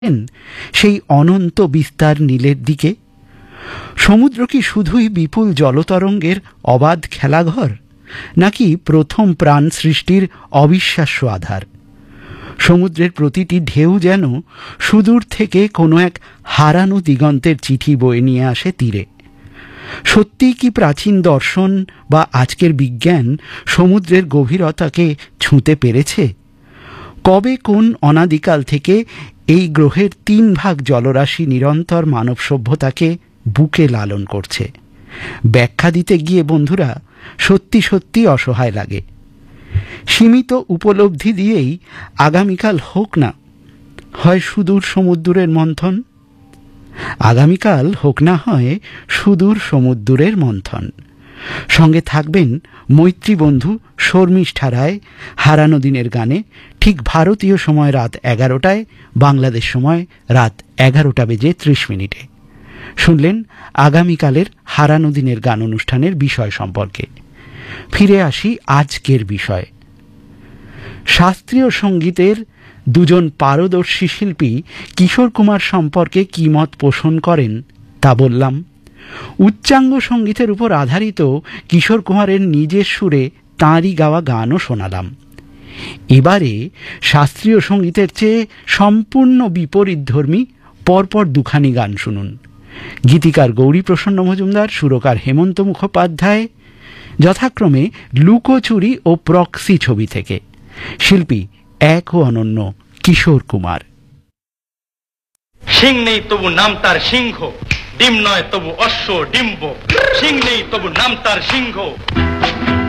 সেই অনন্ত বিস্তার নীলের দিকে। সমুদ্র কি শুধুই বিপুল জলতরঙ্গের অবাধ খেলাঘর, নাকি প্রথম প্রাণ সৃষ্টির অবিশ্বাস্য আধার? সমুদ্রের প্রতিটি ঢেউ যেন সুদূর থেকে কোনো এক হারানো দিগন্তের চিঠি বয়ে নিয়ে আসে তীরে। সত্যিই কি প্রাচীন দর্শন বা আজকের বিজ্ঞান সমুদ্রের গভীরতাকে ছুঁতে পেরেছে? কবে কোন অনাদিকাল থেকে এই গ্রহের 3 ভাগ জলরাশি নিরন্তর মানব সভ্যতাকে বুকে লালন করছে? ব্যাখ্যা দিতে গিয়ে বন্ধুরা সত্যি সত্যি অসহায় লাগে। সীমিত উপলব্ধি দিয়েই আগামীকাল হোক না হয় সুদূর সমুদ্রের মন্থন, আগামীকাল হোক না হয় সুদূর সমুদ্রের মন্থন। সঙ্গে থাকবেন মৈত্রী বন্ধু শর্মিষ্ঠা রায় হারানো দিনের গানে, ঠিক ভারতীয় সময় রাত 11টায়, বাংলাদেশ সময় রাত 11:30। শুনলেন আগামীকালের হারানো দিনের গান অনুষ্ঠানের বিষয় সম্পর্কে। ফিরে আসি আজকের বিষয়। শাস্ত্রীয় সঙ্গীতের দুজন পারদর্শী শিল্পী কিশোর কুমার সম্পর্কে কি মত পোষণ করেন তা বললাম। উচ্চাঙ্গ সঙ্গীতের উপর আধারিত কিশোর কুমারের নিজের সুরে তাঁরই গাওয়া গানও শোনালাম। এবারে শাস্ত্রীয় সঙ্গীতের চেয়ে সম্পূর্ণ বিপরীতধর্মী পরপর দুখানি গান শুনুন। গীতিকার গৌরীপ্রসন্ন মজুমদার, সুরকার হেমন্ত মুখোপাধ্যায়, যথাক্রমে লুকোচুরি ও প্রক্সি ছবি থেকে। শিল্পী এক ও অনন্য কিশোর কুমার। সিং নেই তবু নাম তার সিংহ, ডিম নয় তবু অশ্ব ডিম্ব। সিং নেই তবু নাম তার সিংহ।